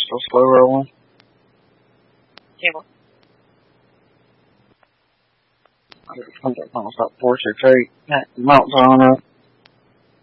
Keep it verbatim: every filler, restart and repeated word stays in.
still slow rolling? Cable. I think it's almost about four six eight. Mountain's on up.